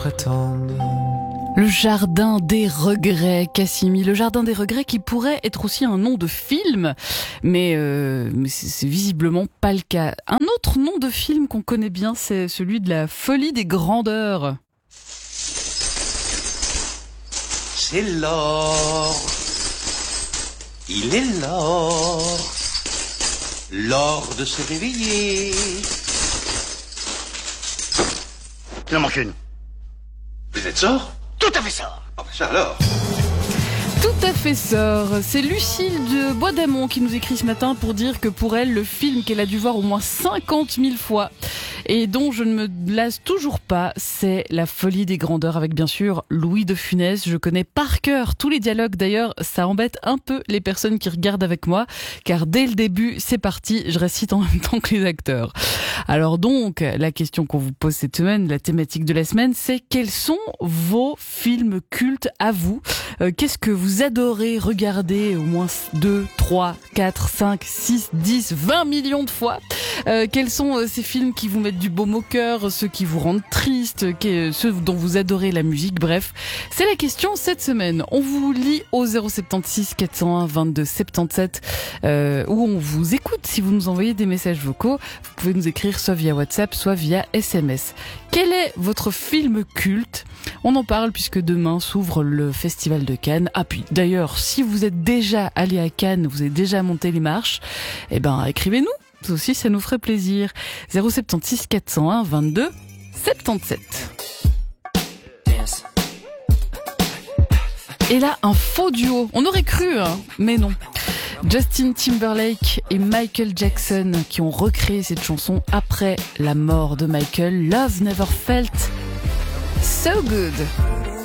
prétendent. Le jardin des regrets, Cassimi. Le jardin des regrets qui pourrait être aussi un nom de film, mais c'est visiblement pas le cas. Un autre nom de film qu'on connaît bien, c'est celui de la folie des grandeurs. C'est l'or. Il est l'or. L'or de se réveiller. Il en manque une. Vous êtes sort? Tout à fait sort. Ah ben ça alors. Tout à fait sort. C'est Lucille de Bois d'Amont qui nous écrit ce matin pour dire que pour elle, le film qu'elle a dû voir au moins 50 000 fois et dont je ne me lasse toujours pas, c'est La folie des grandeurs avec bien sûr Louis de Funès. Je connais par cœur tous les dialogues. D'ailleurs, ça embête un peu les personnes qui regardent avec moi, car dès le début, c'est parti, je récite en même temps que les acteurs. Alors donc, la question qu'on vous pose cette semaine, la thématique de la semaine, c'est quels sont vos films cultes à vous? Qu'est-ce que vous adorez regarder au moins 2, 3, 4, 5, 6, 10, 20 millions de fois? Quels sont ces films qui vous mettent du baume au cœur, ceux qui vous rendent triste, ceux dont vous adorez la musique? Bref, c'est la question cette semaine. On vous lit au 076 401 22 77 où on vous écoute si vous nous envoyez des messages vocaux. Vous pouvez nous écrire soit via WhatsApp, soit via SMS. Quel est votre film culte? On en parle puisque demain s'ouvre le Festival de Cannes. Ah puis d'ailleurs, si vous êtes déjà allé à Cannes, vous avez déjà monté les marches, eh ben écrivez-nous. Ça aussi, ça nous ferait plaisir. 076 401 22 77. Et là, un faux duo. On aurait cru, hein, mais non. Justin Timberlake et Michael Jackson qui ont recréé cette chanson après la mort de Michael. Love Never Felt So Good.